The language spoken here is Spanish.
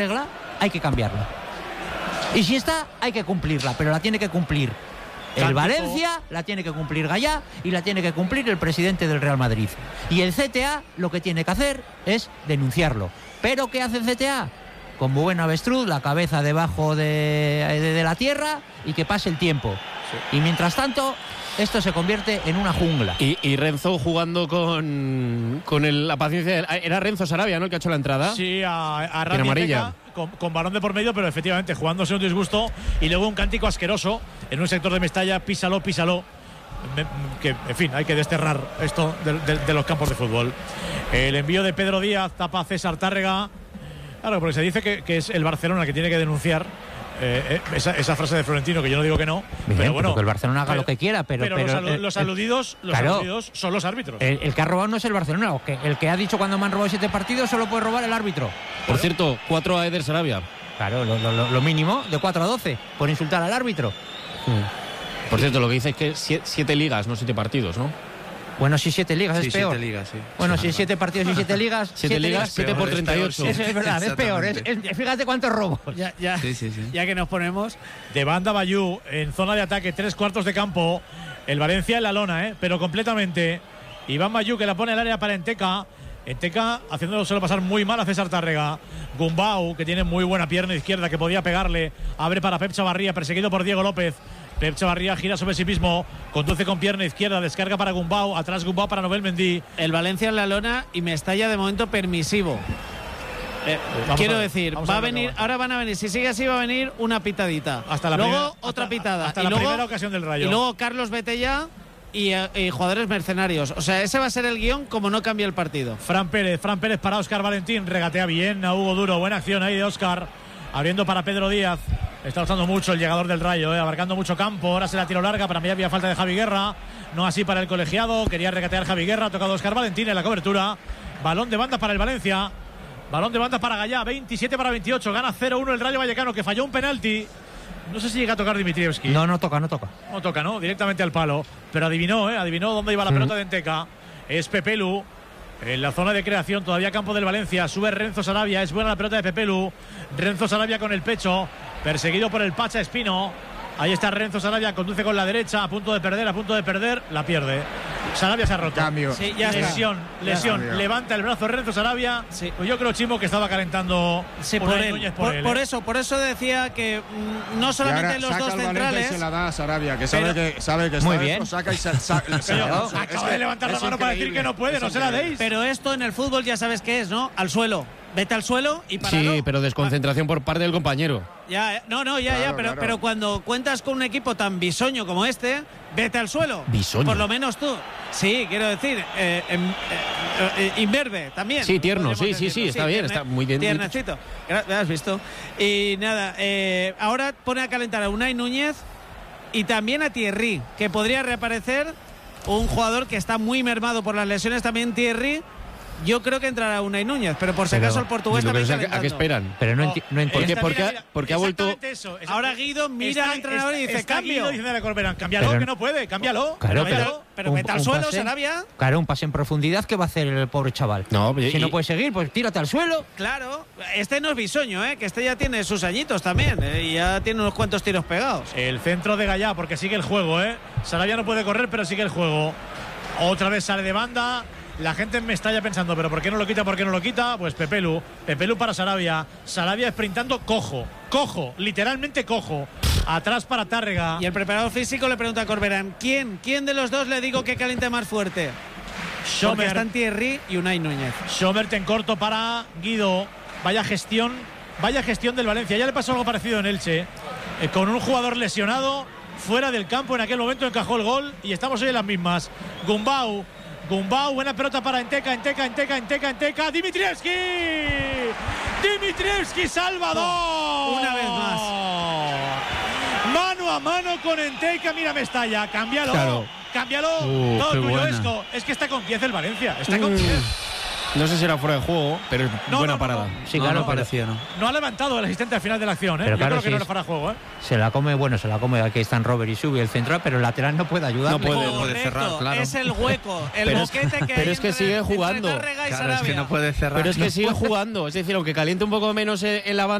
regla, hay que cambiarla. Y si está, hay que cumplirla, pero la tiene que cumplir el Valencia, la tiene que cumplir Gallá y la tiene que cumplir el presidente del Real Madrid. Y el CTA lo que tiene que hacer es denunciarlo. ¿Pero qué hace el CTA? Como buen avestruz, la cabeza debajo de la tierra y que pase el tiempo. Sí. Y mientras tanto, esto se convierte en una jungla. Y Renzo jugando con la paciencia. Era Renzo Sarabia, ¿no?, el que ha hecho la entrada. Sí, a Rami amarilla. Con balón de por medio, pero efectivamente jugándose un disgusto y luego un cántico asqueroso en un sector de Mestalla, písalo. Que, en fin, hay que desterrar esto de los campos de fútbol. El envío de Pedro Díaz tapa a César Tárrega. Claro, porque se dice que es el Barcelona que tiene que denunciar esa frase de Florentino, que yo no digo que no. Bien, pero bueno, que el Barcelona haga lo que quiera, pero los aludidos son los árbitros. El que ha robado no es el Barcelona, el que ha dicho cuando me han robado 7 partidos solo puede robar el árbitro. Por cierto, 4 a Eder Sarabia. Claro, lo mínimo, de 4 a 12, por insultar al árbitro. Por cierto, lo que dice es que 7 ligas, no 7 partidos, ¿no? Bueno, si 7 ligas es peor. 7 ligas, sí. Bueno, si 7 partidos y 7 ligas. 7 ligas, 7 por 38. Eso es verdad, es peor. Fíjate cuántos robos. Ya que nos ponemos. De banda Bayú, en zona de ataque, 3/4 de campo. El Valencia en la lona, pero completamente. Iván Bayú, que la pone al área para Enteca. Enteca haciéndoselo pasar muy mal a César Tárrega. Gumbau, que tiene muy buena pierna izquierda, que podía pegarle. Abre para Pep Chavarría, perseguido por Diego López. Pep Chavarría gira sobre sí mismo, conduce con pierna izquierda, descarga para Gumbau, atrás Gumbau para Nobel Mendy. El Valencia en la lona y Mestalla de momento permisivo. Quiero decir, va a venir, ahora van a venir, si sigue así va a venir una pitadita. Luego otra pitada. Hasta la primera ocasión del Rayo. Y luego Carlos Betella y jugadores mercenarios. O sea, ese va a ser el guión como no cambia el partido. Fran Pérez para Óscar Valentín, regatea bien a Hugo Duro, buena acción ahí de Óscar, abriendo para Pedro Díaz. Está usando mucho el llegador del Rayo, abarcando mucho campo. Ahora se la tiro larga, para mí había falta de Javi Guerra. No así para el colegiado, quería regatear Javi Guerra, ha tocado Óscar Valentín en la cobertura. Balón de banda para el Valencia. Balón de banda para Gallá, 27-28. Gana 0-1 el Rayo Vallecano, que falló un penalti. No sé si llega a tocar Dimitrievski. No toca. No toca, ¿no? Directamente al palo. Pero adivinó dónde iba la pelota de Enteca. Es Pepelu. En la zona de creación, todavía campo del Valencia. Sube Renzo Sarabia. Es buena la pelota de Pepelu. Renzo Sarabia con el pecho. Perseguido por el Pacha Espino. Ahí está Renzo Sarabia. Conduce con la derecha. A punto de perder. La pierde. Sarabia se ha roto. Cambio. Sí, ya lesión. Cambio. Levanta el brazo Renzo Sarabia. Sí. Pues yo creo, Chimo, que estaba calentando por eso decía que no solamente los dos centrales. Se la da a Sarabia, que sabe que está muy bien. Saca y se acaba de levantar la mano para decir que no puede, no se la deis. Pero esto en el fútbol ya sabes qué es, ¿no? Al suelo. Vete al suelo y para. Sí, pero desconcentración por parte del compañero. Pero cuando cuentas con un equipo tan bisoño como este, vete al suelo. Bisoño. Por lo menos tú. Sí, quiero decir, imberbe también. Sí, tierno, sí, está bien, está muy bien. Tiernecito. ¿Has visto? Y nada, ahora pone a calentar a Unai Núñez y también a Thierry, que podría reaparecer, un jugador que está muy mermado por las lesiones también, Thierry. Yo creo que entrará Unai Núñez, pero por si acaso el portugués también calentando. ¿A qué esperan? Pero no entiendo. Porque ha vuelto. Ahora Guido mira al entrenador y dice cambio. Cámbialo, que no puede, cámbialo. Claro, pero vete al suelo, Sarabia. Claro, un pase en profundidad, ¿qué va a hacer el pobre chaval? No, si no puede seguir, pues tírate al suelo. Claro, este no es bisoño, que este ya tiene sus añitos también, y ya tiene unos cuantos tiros pegados. El centro de Gallá, porque sigue el juego, Sarabia no puede correr, pero sigue el juego. Otra vez sale de banda. La gente me está ya pensando, ¿pero por qué no lo quita? Pues Pepelu para Sarabia. Sarabia sprintando cojo, literalmente cojo. Atrás para Tárrega. Y el preparador físico le pregunta a Corberán, ¿quién de los dos le digo que caliente más fuerte? Porque están Thierry y Unai Núñez. Schomert en corto para Guido. Vaya gestión del Valencia. Ya le pasó algo parecido en Elche, con un jugador lesionado fuera del campo. En aquel momento encajó el gol y estamos hoy en las mismas. Gumbau, buena pelota para Enteca. Dimitrievski, Salvador. Una vez más. Mano a mano con Enteca. Mira Mestalla, cámbialo. Claro. Todo tuyo, Esco. Es que está con 10 el Valencia. Está con 10. No sé si era fuera de juego, pero buena parada. Sí, No, claro, no pareció, ¿no? No ha levantado el asistente al final de la acción, ¿eh? Pero Yo claro, creo que sí no es- era fuera de juego, ¿eh? se la come. Aquí están Robert y Subi, el central, pero el lateral no puede ayudar. No puede. puede cerrar, claro. Es el hueco, el Pero boquete que hay pero es que entre- sigue entre jugando. Tárrega y Claro, es que Sarabia. no puede cerrar. Pero es que sigue jugando. Es decir, aunque caliente un poco menos en la banda.